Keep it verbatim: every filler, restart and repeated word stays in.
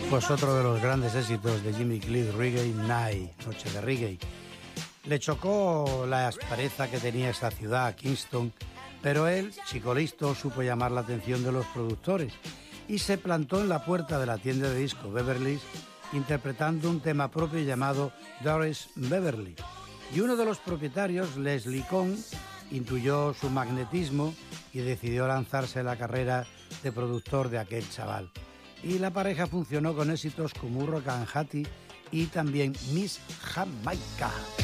Pues otro de los grandes éxitos de Jimmy Cliff, Reggae Night, Noche de Reggae. Le chocó la aspereza que tenía esa ciudad, Kingston, pero él, chico listo, supo llamar la atención de los productores y se plantó en la puerta de la tienda de disco Beverly's interpretando un tema propio llamado Doris Beverly. Y uno de los propietarios, Leslie Cohn, intuyó su magnetismo y decidió lanzarse en la carrera de productor de aquel chaval. Y la pareja funcionó con éxitos como Rock and Hattie y también Miss Jamaica.